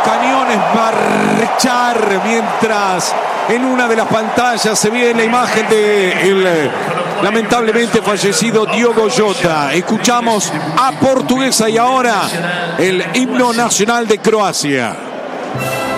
cañones marchar, mientras en una de las pantallas se ve la imagen de el lamentablemente fallecido Diogo Jota. Escuchamos a Portuguesa y ahora el himno nacional de Croacia.